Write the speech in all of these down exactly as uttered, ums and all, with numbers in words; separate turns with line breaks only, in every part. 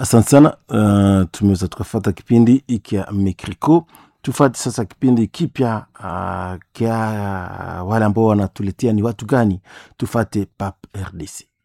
Asante sana. Uh, tumeweza tukafuata kipindi iki ya Mekriko. Tufati sasa kipindi kipya uh, kia uh, wale ambao wanatuletea ni watu gani. Tufate P A P R D C.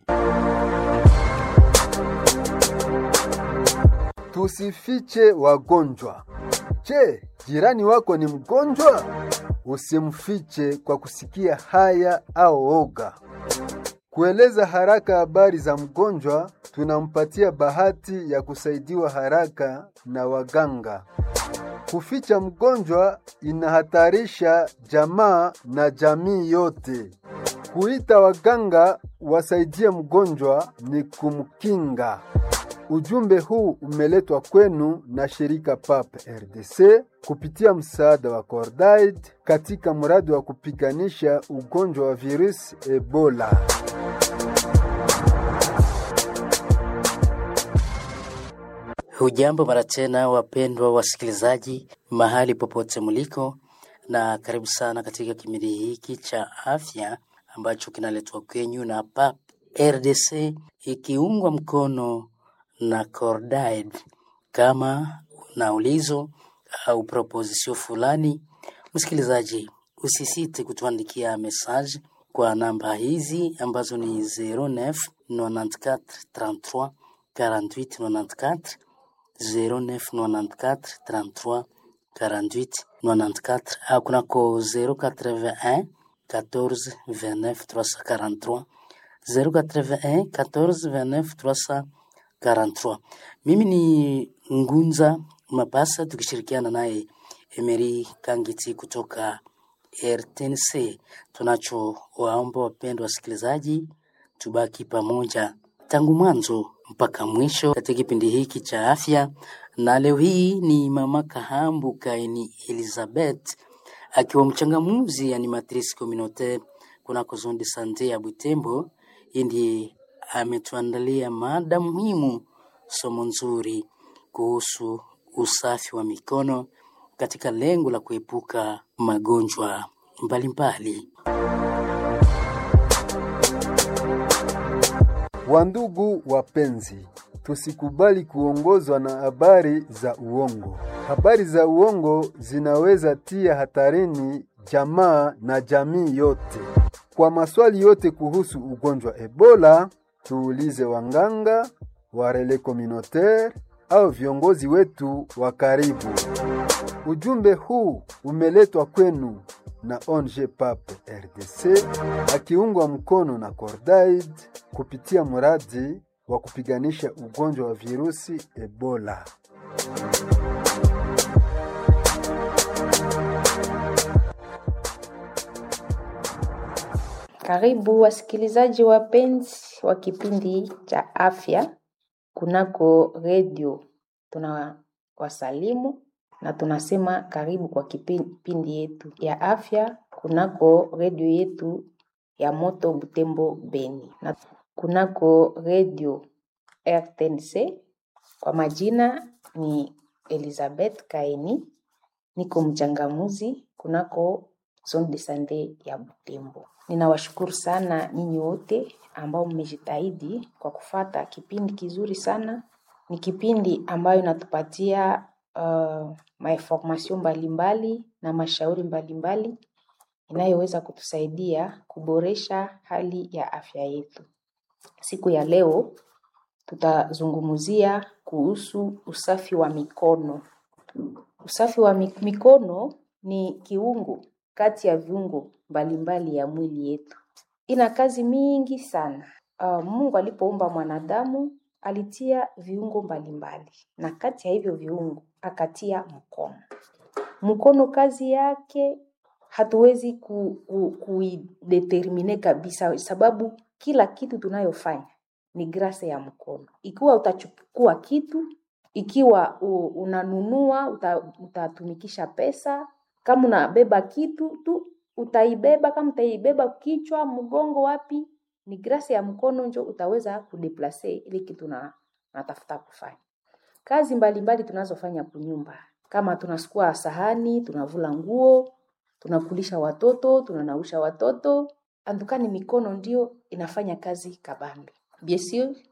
Tusifiche wagonjwa. Je, jirani wako ni mgonjwa? Usimfiche kwa kusikia haya au oga. Kueleza haraka habari za mgonjwa, tunampatia bahati ya kusaidiwa haraka na waganga. Kuficha mgonjwa inahatarisha jamaa na jamii yote. Kuita waganga wasaidie mgonjwa ni kumkinga. Ujumbe huu umeletwa kwenu na shirika P A P R D C kupitia msaada wa Cordaid katika mradi wa kupiganisha ugonjwa wa virusi Ebola.
Hujambo mara tena wapendwa wasikilizaji mahali popote mliko, na karibu sana katika kipindi hiki cha afya ambacho kinaletwa kwenyu na P A P R D C ikiungwa mkono na Cordaid. Kama una ulizo au proposition fulani, msikilizaji, usisite kutuandikia message kwa namba hizi ambazo ni zero neuf quatre-vingt-quatre trente-trois quarante-huit quatre-vingt-quatre zero neuf quatre-vingt-quatre trente-trois quarante-huit quatre-vingt-quatre au kunako zero quatre-vingt-un quatorze vingt-neuf trois cent quarante-trois zero quatre-vingt-un quatorze vingt-neuf trois cent quarante-trois. Mimi ni Ngunza Mapasa tukishirikiana naye Emery Kangiti kutoka R T N C. Tunacho waomba wapendwa wasikilizaji tubaki pamoja tangu mwanzo mpaka mwisho katika kipindi hiki cha afya. Na leo hii ni mama Kahambu Kaini Elizabeth akiwa mchangamuzi animatrice communautaire kunako zone de santé ya Butembo. Ndiye ametuandalia mada muhimu, somo nzuri kuhusu usafi wa mikono katika lengo la kuepuka magonjwa mbalimbali.
Wandugu wapenzi, tusikubali kuongozwa na habari za uongo. Habari za uongo zinaweza tia hatarini jamaa na jamii yote. Kwa maswali yote kuhusu ugonjwa Ebola, tuulize wanganga, warele communautaire au viongozi wetu wa karibu. Ujumbe huu umeletwa kwenu na O N G P A P R D C akiungwa mkono na Cordaid kupitia mradi wa kupiganisha ugonjwa wa virusi Ebola.
Karibu wasikilizaji wapenzi wa kipindi cha afya kunako radio. Tunawasalimu na tunasema karibu kwa kipindi yetu ya afya kunako radio yetu ya Moto Butembo Beni na kunako radio R T N C. Kwa majina ni Elizabeth Kaini, niko mchangamuzi kunako zone de santé ya Butembo. Ninawashukuru sana ninyi wote ambao mmejitahidi kwa kufata kipindi kizuri sana. Ni kipindi ambayo natupatia uh, mainformation mbalimbali na mashauri mbalimbali inayoweza kutusaidia kuboresha hali ya afya yetu. Siku ya leo tutazungumzia kuhusu usafi wa mikono. Usafi wa mikono ni kiungo kati ya viungo mbalimbali ya mwili yetu. Ina kazi mingi sana. Uh, Mungu alipoumba mwanadamu alitia viungo mbalimbali, na kati ya hivyo viungo akatia mkono. Mkono kazi yake hatuwezi ku, ku, kuidetermine kabisa, sababu kila kitu tunayofanya ni grâce ya mkono. Ikiwa utachukua kitu, ikiwa u, unanunua, uta, utatumikisha pesa, kama unabeba kitu tu utaibeba, kama utaibeba kichwa, mgongo, wapi, ni grâce ya mkono njo utaweza kudeplace ile kitu na natafuta kufanya. Kazi mbalimbali tunazofanya kunyumba, kama tunasukua sahani, tunavula nguo, tunakulisha watoto, tunanausha watoto, andukani mikono ndio inafanya kazi kabambi. Bien sûr,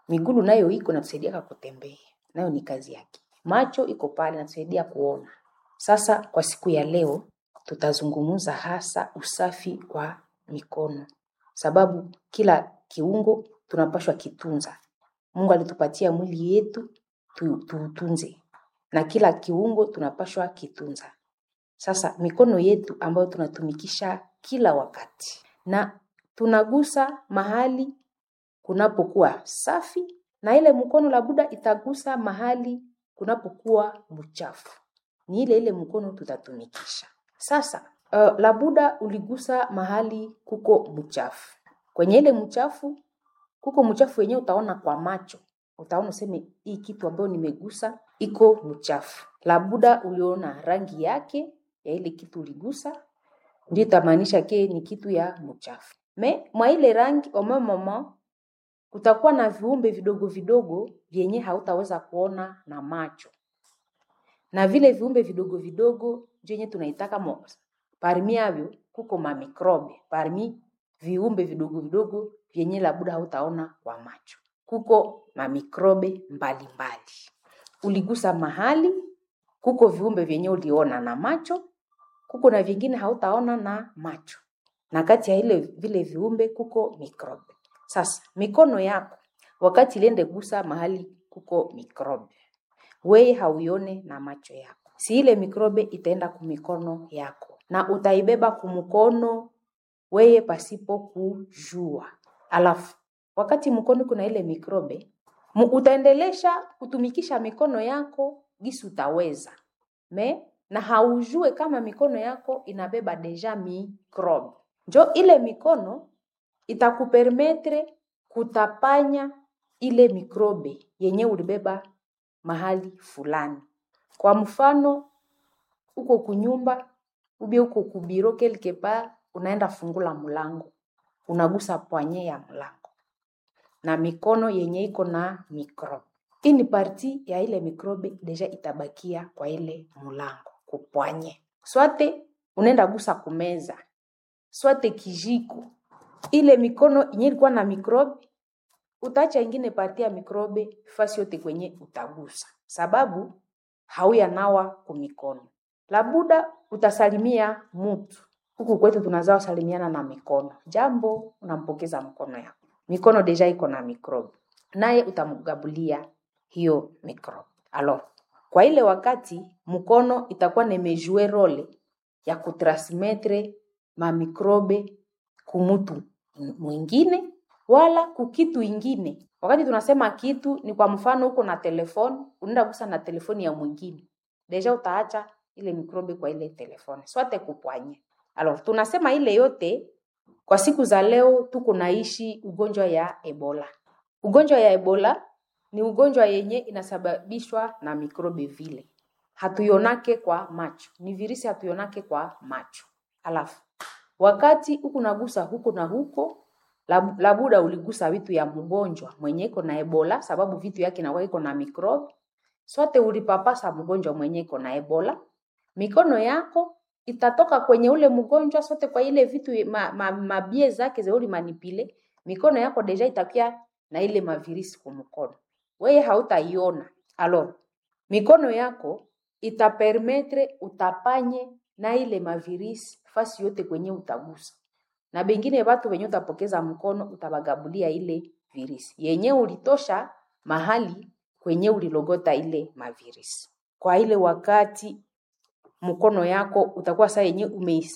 Migulu nayo iko natusaidia kutembea, nayo ni kazi yake. Macho iko pale natusaidia kuona. Sasa kwa siku ya leo tutazungumza hasa usafi wa mikono, sababu kila kiungo tunapaswa kitunza. Mungu alitupatia mwili yetu tuutunze, tu, na kila kiungo tunapaswa kitunza. Sasa mikono yetu ambayo tunatumikisha kila wakati, na tunagusa mahali kunapokuwa safi, na ile mkono labuda itagusa mahali kunapokuwa mchafu. Ni ile ile mkono tutatumikisha. Sasa uh, labuda uligusa mahali kuko mchafu. Kwenye ile mchafu, kuko mchafu wenyewe utaona kwa macho. Utaona useme hii kitu ambayo nimegusa iko mchafu. Labuda uliona rangi yake ya ile kitu uligusa, ndio itamaanisha ke ni kitu ya mchafu. Me mwa ile rangi oma mama kutakuwa na viumbe vidogo vidogo vyenye hautaweza kuona na macho. Na vile viumbe vidogo vidogo vyenye tunaitaka mo parmi yavyo kuko ma mikrobe, parmi viumbe vidogo vidogo vyenye labuda hautaona kwa macho. Kuko ma mikrobe mbali mbali. Uligusa mahali, kuko viumbe vyenye uliona na macho, kuko na vingine hautaona na macho. Na kati ya ile vile viumbe kuko mikrobe. Sasa mikono yako wakati iliende gusa mahali kuko mikrobe, wewe hauione na macho yako. Si ile mikrobe itaenda kumikono yako na utaibeba kumkono wewe pasipo kujua. Alafu wakati mkono kuna ile mikrobe, utaendelesha kutumikisha mikono yako gisi utaweza. Me na haujue kama mikono yako inabeba deja mikrobe. Njo ile mikono itakupermetre kutapanya ile mikrobe yenye ulibeba mahali fulani. Kwa mfano uko kunyumba, ubi uko kubiro quelque part, unaenda fungula mlango, unagusa poanye ya mlango na mikono yenye iko na mikrobe. Hii ni parti ya ile mikrobe deja itabakia kwa ile mlango kupoanye. Swate unaenda gusa kumeza, swate kijiko, ile mikono yenye ilikuwa na mikrobe, utaacha ingine parti ya mikrobe fasi yote kwenye utagusa, sababu hauya nawa kumikono. Labuda utasalimia mtu. Huku kwetu tunazao salimiana na mikono. Jambo, unampokeza mkono yako. Mikono deja iko na mikrobe, naye utamugabulia hiyo mikrobe. Alors, kwa ile wakati mkono itakuwa nemejue role ya kutransmettre ma mikrobe kumutu mwingine wala kukitu ingine. Wakati tunasema kitu ni kwa mfano uko na telefoni, unaenda gusa na telefoni ya mwingine, deja utaacha ile mikrobe kwa ile telefoni, swate kupwanye. Alors tunasema ile yote kwa siku za leo tuko naishi ugonjwa ya Ebola. Ugonjwa ya Ebola ni ugonjwa yenye inasababishwa na mikrobe vile. Hatuionake kwa macho. Ni virusi hatuionake kwa macho. Alafu wakati huku nagusa huko na huko, labuda uligusa vitu ya mgonjwa mwenye iko na Ebola, sababu vitu yake na iko na mikrobe. Sote ulipapasa mgonjwa mwenye iko na Ebola, mikono yako itatoka kwenye ule mgonjwa sote kwa ile vitu ma, ma, mabie zake za uli manipile, mikono yako deja itakia na ile mavirisi kwa mkono. Wewe hautaiona. Alors, mikono yako itapermetre utapanye na ile mavirisi fasi yote kwenye utagusa. Na bengine watu wenye utapokeza mkono utabagabulia ile virisi yenye ulitosha mahali kwenye ulilogota ile mavirisi. Kwa ile wakati mkono yako utakuwa saa yenye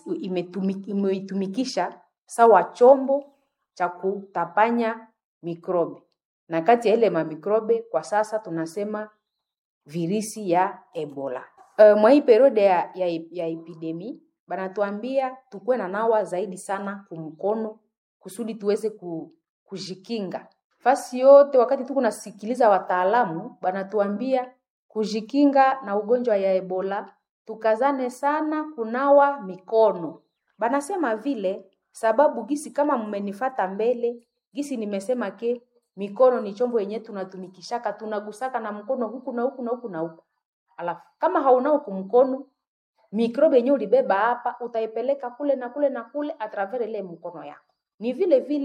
umeitumikisha sawa chombo cha kutapanya mikrobe. Na kati ya ile mamikrobe kwa sasa tunasema virisi ya Ebola. Uh, mwa hii periode ya, ya, ya epidemi banatuambia tukue na nawa zaidi sana kumkono kusudi tuweze ku, kujikinga. Fasi yote wakati tuko nasikiliza wataalamu banatuambia kujikinga na ugonjwa ya Ebola, tukazane sana kunawa mikono. Banasema vile sababu gisi kama mmenifata mbele, gisi nimesema ke mikono ni chombo yenye tunatumikishaka, tunagusaka na mkono huku na huku na huku na huku. Alafu kama haunao kumkono, mikrobe yenye ulibeba hapa utaipeleka kule na kule na kule a travers ile mkono yako. Ni vile vile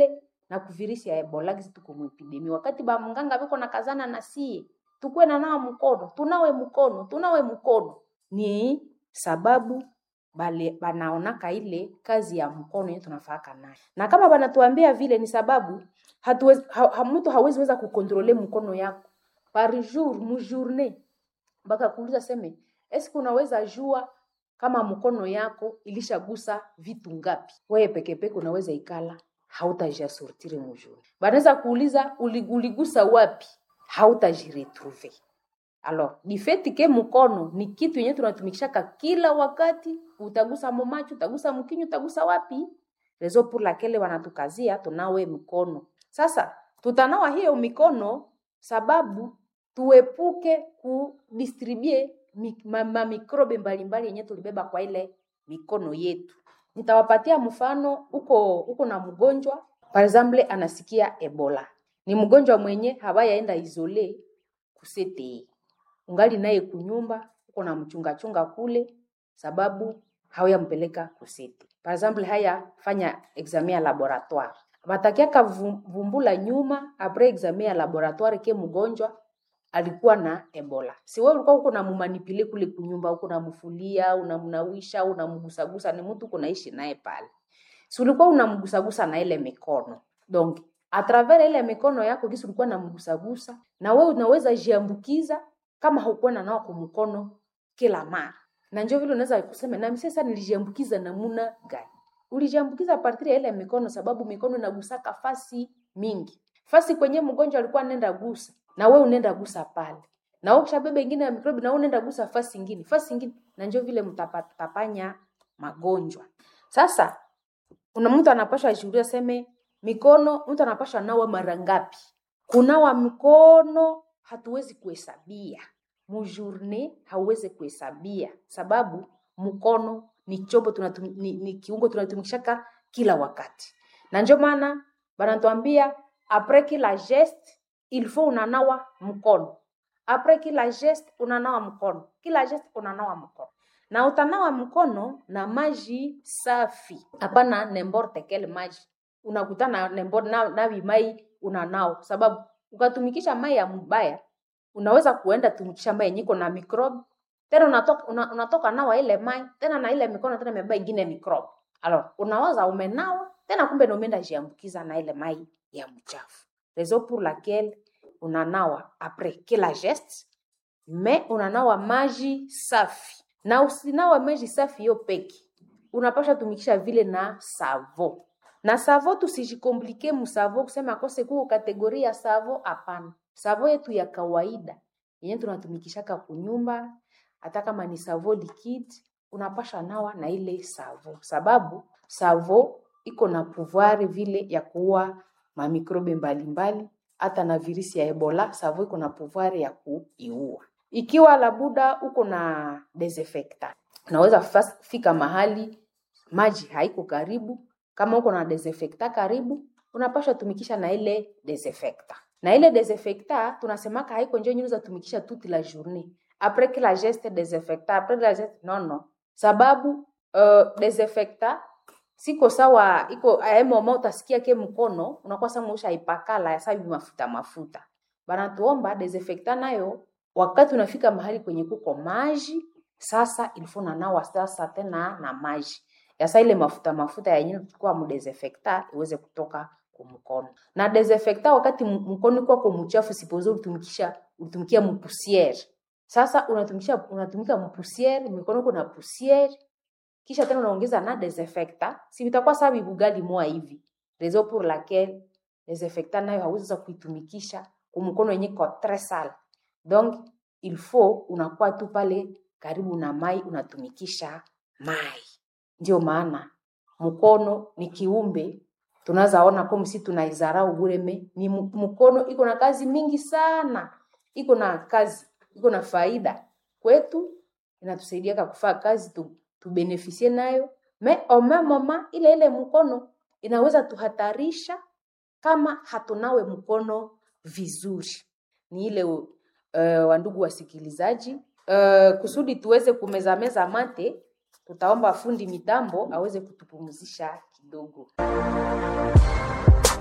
na kuvirisi ya Ebola gizi tuko mu epidemi. Wakati ba munganga biko nakazana na sie, tukue na nawa mkono, tunawe mkono, tunawe mkono. Ni sababu bale banaonaka ile kazi ya mkono yetu tunafaka nayo. Na kama banatuambia vile ni sababu hatuwezi ha, ha, mtu hawezi weza kukontrole mkono yako par jour mu journée. Baka kuuliza seme, eske unaweza jua kama mkono yako ilishagusa vitu ngapi? Wewe peke peke unaweza ikala, hautajisortire mu journée. Banaweza kuuliza uligusa wapi? Hautajiretrouver. Alors, di fait que mkono ni kitu yenye tunatumikishaka kila wakati, utagusa momacho, utagusa mkinyo, utagusa wapi? Rezo pour laquelle wanatukazia tunawe mkono. Sasa, tutanawa hiyo mikono sababu tuepuke kudistribue ma, ma mikrobe mbalimbali yenye tulibeba kwa ile mikono yetu. Nitawapatia mfano uko uko na mgonjwa, par exemple anasikia Ebola. Ni mgonjwa mwenye hawayaenda isole kusete. Ungali naye kunyumba, uko na mchunga chunga kule sababu hawayampeleka kusete. Par exemple haya fanya examen ya laboratoire. Batakiaka vumbula nyuma après examen ya laboratoire ke mgonjwa alikuwa na Ebola. Si wewe ulikuwa uko na mumanipile kule kunyumba, uko na mfulia, unamnawisha, unamgusagusa, ni mtu uko naishi naye pale. Si ulikuwa unamgusagusa na ile mikono. Donc, a travers ile mikono yako kisi ulikuwa unamgusagusa, na wewe unaweza jiambukiza kama haukuwa na nao kwa mkono kila mara. Na njoo vile unaweza kusema na mimi sasa nilijiambukiza namuna gani? Ulijiambukiza partir ya ile mikono sababu mikono inagusaka fasi mingi. Fasi kwenye mgonjwa alikuwa anaenda gusa, na wewe unaenda gusa pale. Na wewe ukishabeba ingine ya mikrobi na wewe unaenda gusa fasi nyingine, fasi nyingine, na njoo vile mtapatapanya magonjwa. Sasa kuna mtu anapaswa ajiulize seme mikono mtu anapaswa nawa mara ngapi? Kunawa mikono hatuwezi kuhesabia. Mu journée hauwezi kuhesabia sababu mkono ni chombo tunatum, ni, ni kiungo tunatumikishaka kila wakati. Na ndio maana banatuambia après kila geste il faut unanawa mkono. Après kila geste unanawa mkono. Kila geste unanawa mkono. Na utanawa mkono na maji safi. Hapana n'importe quel maji. Unakutana n'importe na nawi mai unanao sababu ukatumikisha mai ya mbaya unaweza kuenda tumikisha mai nyiko na microbe. Tena unatoka una, unatoka nawa ile mai, tena na ile mikono tena imebeba ingine microbe. Alors, unawaza umenawa, tena kumbe ndio umeenda jiambukiza na ile mai ya mchafu. Raison pour laquelle unanawa après kila geste, mais unanawa maji safi. Na usinawa maji safi hiyo peki. Unapaswa tumikisha vile na savo. Na savo tusijikomplike mu savo kusema kose kuko kategoria savo hapana. Savo yetu ya kawaida yenye tunatumikishaka kunyumba, hata kama ni savo liquide, unapasha nawa na ile savo. Sababu savo iko na pouvoir vile ya kuua ma mikrobe mbalimbali, hata na virusi ya Ebola, savo iko na pouvoir ya kuiua. Ikiwa labuda uko na desinfectant, unaweza fika mahali maji haiko karibu, kama uko na desinfectant karibu, unapaswa tumikisha na ile desinfectant. Na ile desinfectant tunasemaka haiko njoo nyuza tumikisha toute la journée. Après que la geste desinfectant, après la geste non non. Sababu uh, desinfectant siko sawa iko a un moment utasikia ke mkono unakuwa sasa mosha ipakala ya sababu mafuta mafuta. Bana tuomba desinfectant nayo wakati unafika mahali kwenye kuko maji, sasa ilifuna nawa sasa tena na maji. Ya sasa ile mafuta mafuta ya yenyewe tukua mu desinfectant iweze kutoka kwa mkono. Na desinfectant wakati mkono kwa kwa mchafu sipozo utumikisha utumikia mpusiere. Sasa unatumikisha unatumika mpusiere, mikono kuna pusiere. Kisha tena unaongeza na desinfectant. Si vitakuwa sababu bugali moa hivi. Raison pour laquelle desinfectant nayo hauwezi kuitumikisha kwa mkono yenye kwa très sale. Donc il faut unakuwa tu pale karibu na mai unatumikisha mai. Ndio maana mkono ni kiumbe tunaza ona kama si tunaizarau bureme, ni mkono iko na kazi mingi sana. Iko na kazi, iko na faida kwetu, inatusaidia kufanya kazi tu, tu beneficie nayo. Mais au même moment ile ile mkono inaweza tuhatarisha kama hatunawe mkono vizuri. Ni ile uh, wandugu wasikilizaji, uh, kusudi tuweze kumeza meza mate, tutaomba fundi mitambo aweze kutupumzisha kidogo.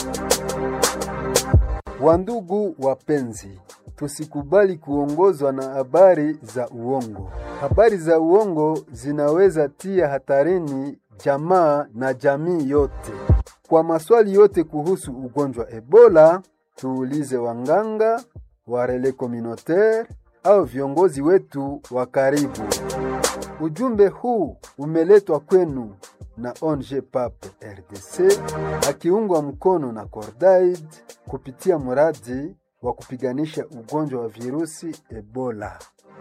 Wandugu wapenzi, tusikubali kuongozwa na habari za uongo. Habari za uongo zinaweza tia hatarini jamaa na jamii yote. Kwa maswali yote kuhusu ugonjwa Ebola, tuulize wanganga, warele communautaire au viongozi wetu wa karibu. Ujumbe huu umeletwa kwenu na O N G P A P R D C akiungwa mkono na Cordaid kupitia mradi wa kupiganisha ugonjwa wa virusi Ebola.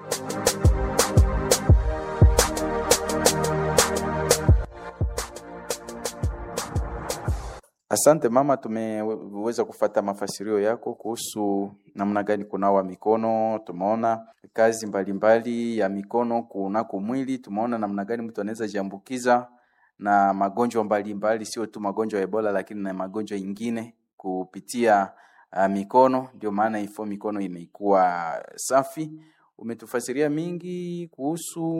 Asante mama, tumeweza kufata mafasirio yako kuhusu namna gani kunawa mikono. Tumeona kazi mbalimbali mbali ya mikono kunako mwili. Tumeona namna gani mtu anaweza jiambukiza na magonjwa mbalimbali, sio tu magonjwa ya Ebola lakini na magonjwa mengine kupitia uh, mikono. Ndio maana ifo mikono inaikuwa safi. Umetufasiria mingi kuhusu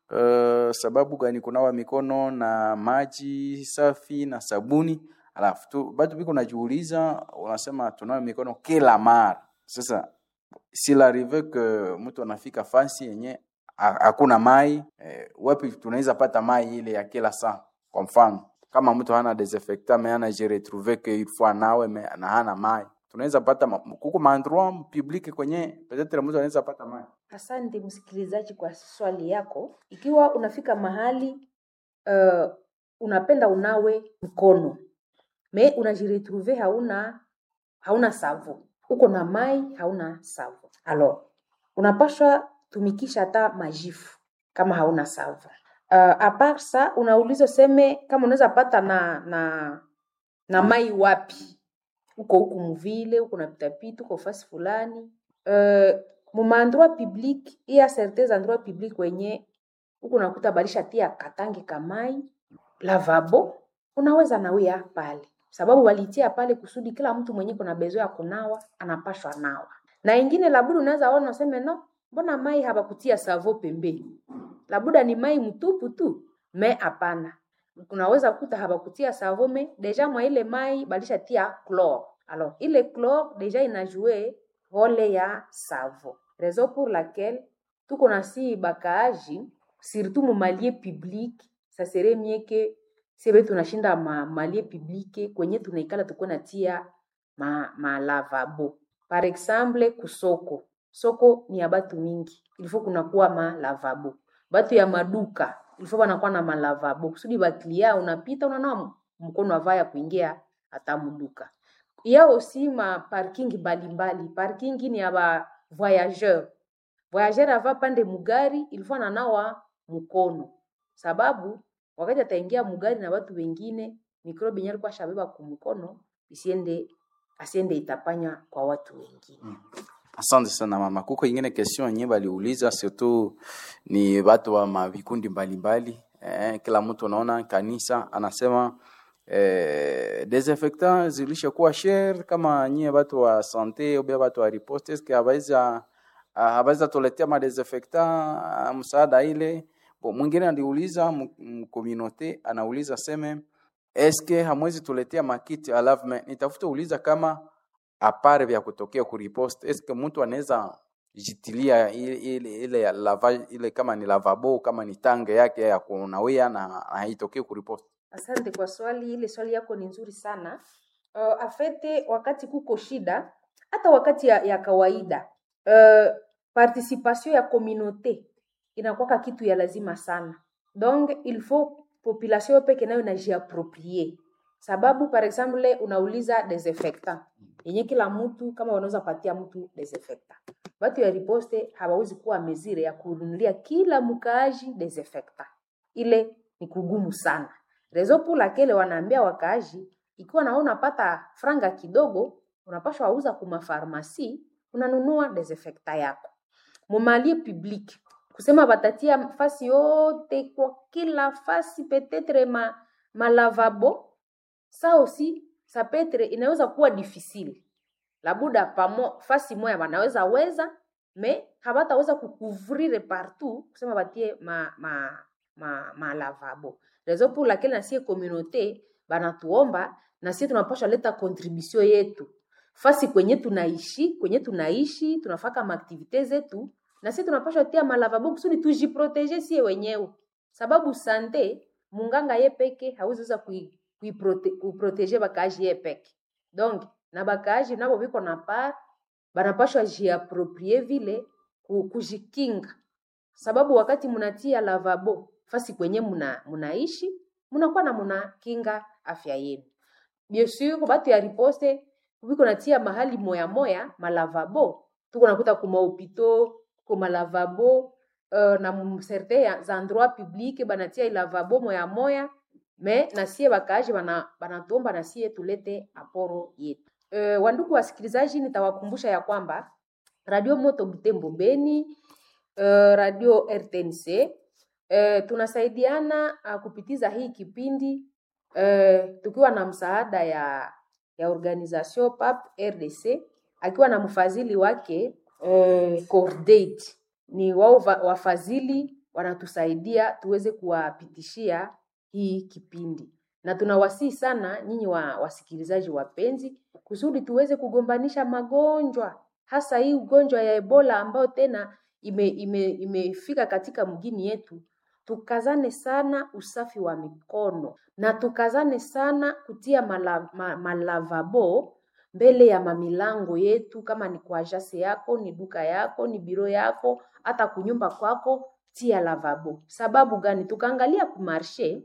uh, sababu gani kunawa mikono na maji safi na sabuni. Alafu tu bado biko najiuliza, unasema tunawe mikono kila mara. Sasa s'il arrive que mtu anafika fasi yenye hakuna mai, eh, wapi tunaweza pata mai ile ya kila saa? Kwa mfano kama mtu hana desinfectant mais ana je retrouver que il faut nawe mais na hana mai, tunaweza pata kuko mandroit public kwenye peut-être mtu anaweza pata mai.
Asante msikilizaji kwa swali yako. Ikiwa unafika mahali uh, unapenda unawe mkono me unajiretrouver hauna hauna savo, uko na mai hauna savo, alors unapaswa tumikisha hata majifu kama hauna savo. Uh, apart ça unauliza seme kama unaweza pata na na na mai wapi, uko huku mvile, uko na pitapita, uko fasi fulani. Uh, mu endroit public, il y a certains endroits publics wenye uko nakuta balisha tia katangi kamai, lavabo, unaweza nawia pale. Sababu walitia pale kusudi kila mtu mwenye kuna bezo ya kunawa anapashwa nawa. Na ingine labuda unaweza ona useme no, mbona mai haba kutia savo pembeni? Labuda ni mai mtupu tu. Me hapana. Unaweza kukuta haba kutia savo me deja mwa ile mai balisha tia chlore. Alors, ile chlore deja inajue role ya savo. Raison pour laquelle tuko na si bakaaji surtout mu malie public, ça serait mieux que sebe tunashinda ma malie publique kwenye tunaikala tuko natia ma, ma lavabo. Par exemple kusoko. Soko ni ya batu mingi. Ilifo kuna kuwa ma lavabo. Batu ya maduka ilifo wanakuwa na ma lavabo. Kusudi baklia unapita unanawa mkono avaya kuingia hata muduka. Iya aussi ma parking mbalimbali. Parking ni ya ba voyageur. Voyageur ava pande mugari ilifo ananawa mkono. Sababu wakati ataingia mugari na watu wengine, mikrobi nyari kwa shabeba kumkono, isiende, asiende itapanya kwa watu wengine.
Mm. Asante sana mama. Kuko ingine question nye baliuliza, surtout ni watu wa mavikundi mbalimbali. Eh, kila mtu anaona kanisa, anasema eh, desinfectant zilisha kuwa share kama nye watu wa sante, ubia watu wa riposte, eske habaiza, habaiza tuletea ma desinfectant, msaada ile. Bo mwingine aliuliza mkominote, anauliza seme eske hamwezi tuletea makiti alavme. Nitafuta uliza kama apare vya kutokea ku riposte, eske mtu anaweza jitilia ile ile ile lava ile kama ni lavabo kama ni tange yake ya kunawia na haitokee ku riposte.
Asante kwa swali, ile swali yako ni nzuri sana. Uh, afete wakati kuko shida hata wakati ya, ya kawaida uh, participation ya communauté inakuwa kitu ya lazima sana. Donc il faut population peke nayo inajiapproprier. Sababu par exemple unauliza desinfectant. Yenye kila mtu kama wanaweza patia mtu desinfectant. Watu ya riposte hawawezi kuwa mezire ya kununulia kila mkaaji desinfectant. Ile ni kugumu sana. Raison pour laquelle wanaambia wakaaji ikiwa naona pata franga kidogo unapaswa auza kuma pharmacie unanunua desinfectant yako. Mumalie public kusema batatia fasi yote kwa kila fasi peut-être ma, ma lavabo, ça aussi ça peut être inaweza kuwa difficile. Labuda pamo fasi moja wanaweza weza mais habataweza kucouvrir partout kusema batie ma ma ma, ma lavabo. Raison pour laquelle na sie communauté banatuomba na sisi tunapaswa leta contribution yetu fasi kwenye tunaishi, kwenye tunaishi tunafaka maaktivite zetu, na sisi tunapaswa tia malavabo kusudi tujiproteje sie wenyewe, sababu sante munganga ye peke hawezi kui kuiproteje bakaji ye peke. Donc na bakaji nabo biko na part banapashwa jiaproprie vile kujikinga, sababu wakati munatia lavabo fasi kwenye muna munaishi munakuwa na munakinga afya yenu. Bien sûr batu ya riposte biko natia mahali moya moya malavabo, tuko nakuta kuma hopito kuma lavabo uh, na certains endroits publics banatia lavabo moya moya, me nasie bakaji bana banatomba nasie tulete aporo yetu. Uh, wandugu wasikilizaji, nitawakumbusha ya kwamba Radio Moto Butembo Beni, uh, Radio R T N C uh, tunasaidiana uh, kupitiza hii kipindi uh, tukiwa na msaada ya ya organization P A P R D C akiwa na mfadhili wake uh, Cordate. Ni wao wafadhili wanatusaidia tuweze kuwapitishia hii kipindi, na tunawasihi sana nyinyi wa wasikilizaji wapenzi kusudi tuweze kugombanisha magonjwa, hasa hii ugonjwa ya Ebola ambayo tena ime, ime, imefika katika mgini yetu. Tukazane sana usafi wa mikono na tukazane sana kutia mala, ma, malavabo mbele ya mamilango yetu, kama ni kwa jase yako, ni duka yako, ni biro yako, hata kunyumba kwako, tia lavabo. Sababu gani? Tukaangalia kumarshe,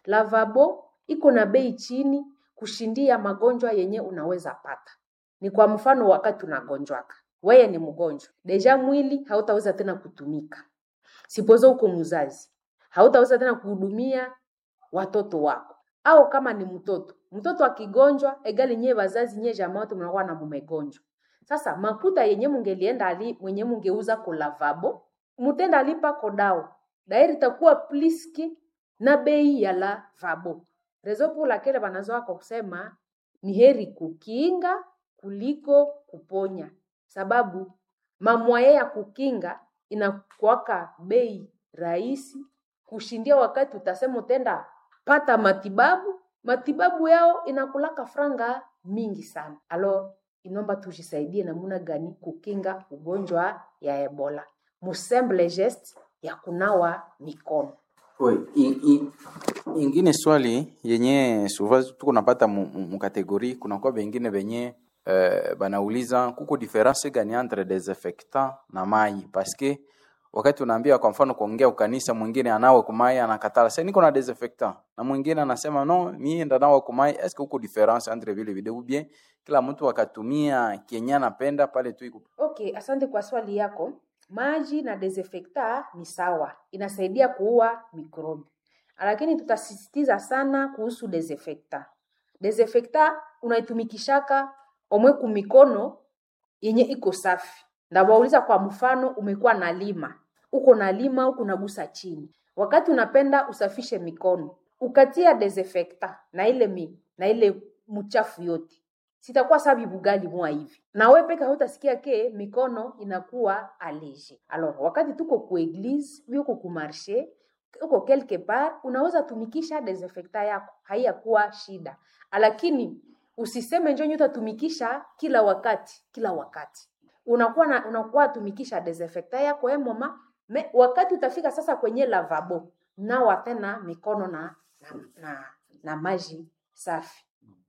lavabo iko na bei chini kushindia magonjwa yenye unaweza pata. Ni kwa mfano wakati unagonjwaka, wewe ni mgonjwa, deja mwili hautaweza tena kutumika. Sipozo uko mzazi, hautaweza tena kuhudumia watoto wako. Au kama ni mtoto, mtoto akigonjwa, egali nyewe wazazi nyewe jamaa wote mnakuwa na mumegonjwa. Sasa makuta yenye mungelienda ali mwenye mungeuza kwa lavabo, mutenda alipa kodao. Dairi takuwa pliski na bei ya lavabo. Rezopu la kele banazoa kwa kusema ni heri kukinga kuliko kuponya. Sababu mamwaye ya kukinga inakuwaka bei rahisi kushindia wakati utasema utenda pata matibabu, matibabu yao inakulaka franga mingi sana. Alo inomba tujisaidie namuna gani kukinga ugonjwa ya Ebola. Musemble geste ya kunawa mikono.
Oi, in, in, ingine swali yenye souvent tuko napata mu kategori, kuna kwa bengine benye uh, banauliza kuko difference gani entre desinfectant na mai, parce que wakati unaambia kwa mfano kuongea ukanisa, mwingine anawe kumai anakatala sasa niko na desinfectant, na mwingine anasema no mimi ndo nawe kumai. Est-ce que kuko difference entre vile vile ou bien kila mtu akatumia kenya anapenda pale tu iko?
Okay, asante kwa swali yako. Maji na desinfectant ni sawa, inasaidia kuua mikrobi. Lakini tutasisitiza sana kuhusu desinfectant. Desinfectant unaitumikishaka omwe kumikono yenye iko safi. Ndabauliza kwa mfano umekuwa na lima. Uko na lima uko nagusa chini. Wakati unapenda usafishe mikono, ukatia desinfectant na ile mi na ile mchafu yote, sitakuwa sababu bugali mwa hivi. Na wewe peka hutasikia ke mikono inakuwa allergie. Alors wakati tuko ku église, uko ku marché, uko quelque part, unaweza tumikisha desinfectant yako, haiyakuwa shida. Lakini usiseme njoo nyota tumikisha kila wakati, kila wakati. Unakuwa na unakuwa tumikisha desinfectant yako eh mama, me, wakati utafika sasa kwenye lavabo, nawa tena mikono na na na, na maji safi.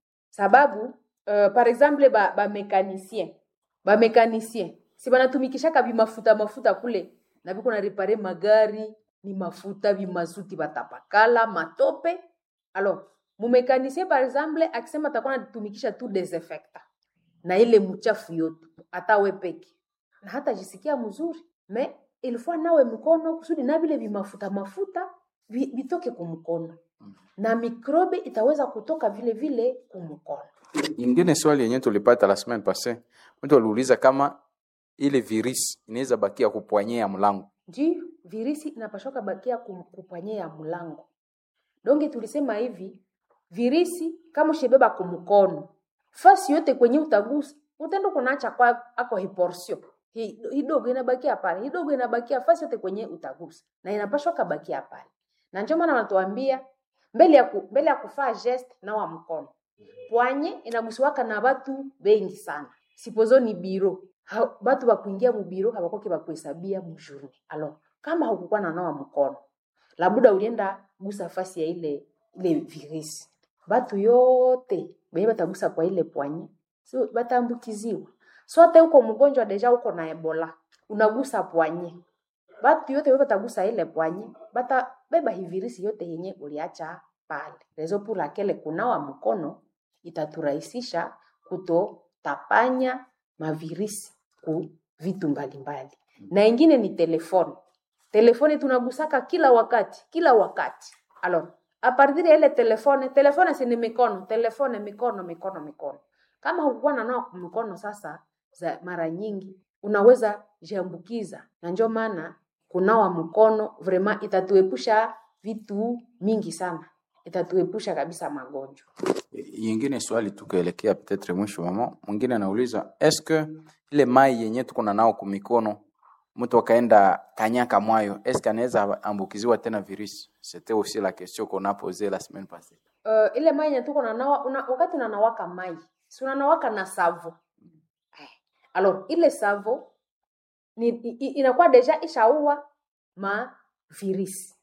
Sababu Uh, par exemple ba ba mécanicien ba mécanicien si banatumikisha kabi mafuta mafuta kule na biko na repare magari, ni mafuta bimazuti batapakala matope. Alors mu mécanicien par exemple akisema atakuwa anatumikisha tu desinfectant na ile mchafu yote atawe peke na hata jisikia mzuri, me il faut nawe mkono kusudi na vile bimafuta mafuta bitoke kumkono na mikrobe itaweza kutoka vile vile kumkono.
Ingine swali yenye tulipata la semaine passée, mtu aliuliza kama ile virus inaweza bakia kupwanyea mlango.
Ndio, virisi inapashoka bakia kupwanyea mlango. Donge tulisema hivi, virisi kama shebeba kumkono, fasi yote kwenye utagusa, utendo kunaacha kwa ako hiporsio. Hidogo inabakia pale, hidogo inabakia fasi yote kwenye utagusa. Na inapashoka bakia pale. Na ndio maana wanatuambia mbele ya ku, mbele ya kufaa geste na wa mkono. Pwanye inagusiwaka na batu bengi sana. Sipozo ni biro. Ha, batu bakuingia mu biro habakoke bakuhesabia mu journée. Alors, kama hukukuwa na nawa mkono, labuda ulienda gusa fasi ya ile ile virus. Batu yote benye batagusa kwa ile pwanye, so bataambukiziwa. Sote uko mgonjwa deja uko na Ebola, unagusa pwanye. Batu yote batagusa ile pwanye, bata beba hii virusi yote yenye uliacha pale. Rezo pour laquelle kunawa mkono itaturahisisha kutotapanya mavirisi ku vitu mbalimbali. Na ingine ni telefoni. Telefoni tunagusaka kila wakati, kila wakati. Alors, a partir ya ile telefone, telefone si ni mikono, telefone mikono, mikono, mikono. Kama hukuwa na nawa mikono sasa za mara nyingi, unaweza jiambukiza. Na ndio maana kunawa mkono vraiment itatuepusha vitu mingi sana. Itatuepusha kabisa magonjwa.
Yingine swali tukaelekea peut-être mwisho mama. Mwingine anauliza, est-ce que ile mai yenye tuko nao kwa mikono mtu akaenda kanyaka mwayo, est-ce anaweza ambukiziwa tena virus? C'était aussi la question qu'on a posée la semaine passée.
Uh, ile mai yenye tuko nao una, wakati unanawaka mai, si unanawaka na savo. Alors, ile savo ni inakuwa deja ishaua ma virus.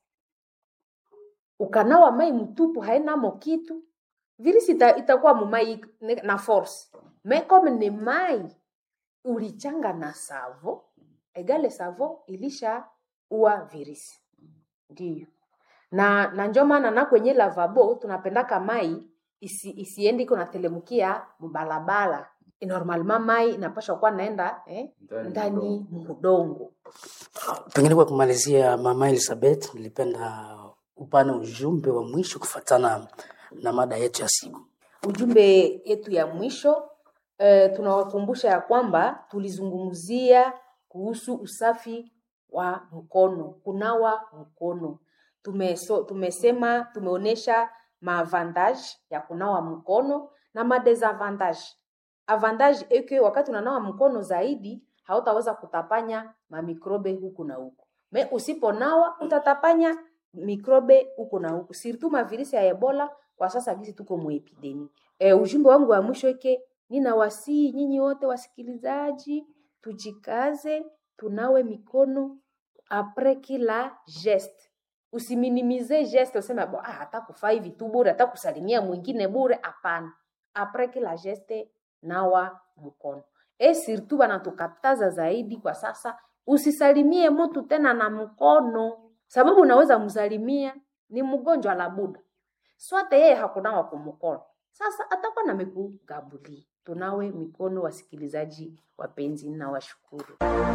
Ukanawa mai mtupu haina mo kitu, virisi ita, itakuwa mumai na force. Mais comme ni mai ulichanga na savo, egale savo ilisha ua virisi. Ndiyo. Na na ndio maana na kwenye lavabo tunapendaka mai isi isiendi iko na telemukia mbalabala. E normalement mai inapaswa kuwa naenda eh ndani mudongo.
Pengine kwa kumalizia, Mama Elizabeth, nilipenda upana ujumbe wa mwisho kufatana na mada yetu ya siku.
Ujumbe yetu ya mwisho e, tunawakumbusha ya kwamba tulizungumzia kuhusu usafi wa mkono, kunawa mkono. Tumeso, tumesema tumeonesha maavantage ya kunawa mkono na madesavantage. Avantage eke wakati unanawa mkono zaidi hautaweza kutapanya mamikrobe huku na huku. Me usiponawa utatapanya mikrobe huko na huko. Surtout mavirisi ya Ebola kwa sasa gisi tuko mu epidemi. E, ujumbe wangu wa mwisho yake ninawasihi nyinyi wote wasikilizaji tujikaze tunawe mikono après kila geste. Usiminimize geste useme bo ah hata kufaa hivi tu bure, hata kusalimia mwingine bure, hapana. Après kila geste nawa mkono. E surtout banatukataza zaidi kwa sasa usisalimie mtu tena na mkono. Sababu unaweza msalimia ni mgonjwa labuda. Swate yeye hakunawa kwa mkono. Sasa atakuwa na mekugabuli. Tunawe mikono wasikilizaji wapenzi na washukuru.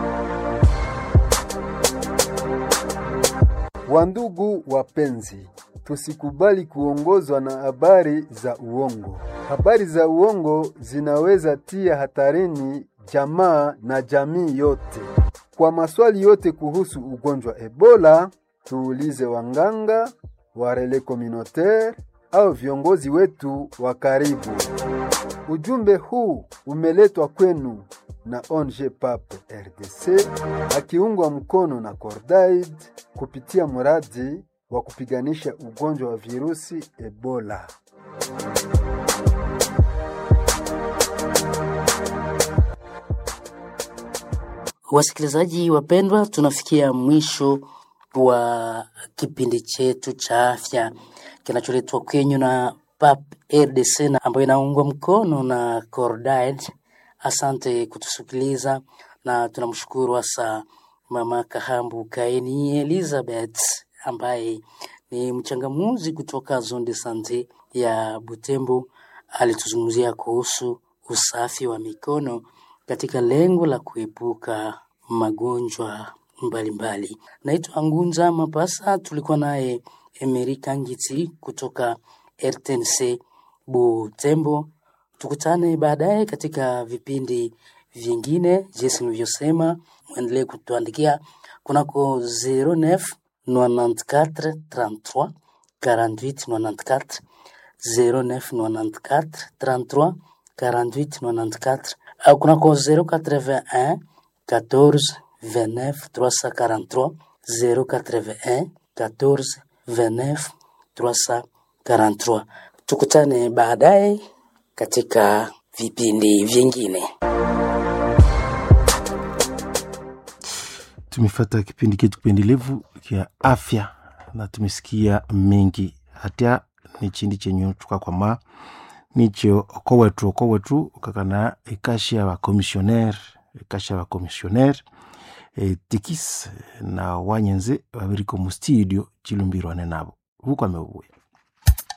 Wandugu wapenzi, tusikubali kuongozwa na habari za uongo. Habari za uongo zinaweza tia hatarini jamaa na jamii yote. Kwa maswali yote kuhusu ugonjwa Ebola, tuulize wanganga, warele communautaire au viongozi wetu wa karibu. Ujumbe huu umeletwa kwenu na O N G P A P R D C akiungwa mkono na Cordaid kupitia mradi wa kupiganisha ugonjwa wa virusi Ebola.
Wasikilizaji wapendwa, tunafikia mwisho wa kipindi chetu cha afya kinacholetwa kwenyu na P A P R D C na ambayo inaungwa mkono na Cordaid. Asante kutusikiliza na tunamshukuru hasa Mama Kahambu Kaini Elizabeth ambaye ni mchangamuzi kutoka Zone de Sante ya Butembo. Alituzungumzia kuhusu usafi wa mikono katika lengo la kuepuka magonjwa mbalimbali. Naitwa Ngunza Mapasa, tulikuwa naye Emery Kangiti kutoka R T N C Butembo. Tukutane baadaye katika vipindi vingine. Jinsi nilivyosema, muendelee kutuandikia kunako zero neuf quatre-vingt-quatre trente-trois quarante-huit quatre-vingt-quatre zero neuf quatre-vingt-quatre trente-trois quarante-huit quatre-vingt-quatre au kunako zero quatre-vingt-un quatorze vingt-neuf trois cent quarante-trois zero quatre-vingt-un quatorze vingt-neuf trois cent quarante-trois. Tukutane baadaye. katika vipindi vingine.
Tumefata kipindi kitu kipendelevu kia afya na tumesikia mengi hata ni chindi chenyu tuka kwa ma nicho kwa wetu kwa wetu kakana ikashia wa commissionaire ikashia wa commissionaire e, tikis na wanyenze wabiriko mu studio chilumbirwa nabo huko amebuya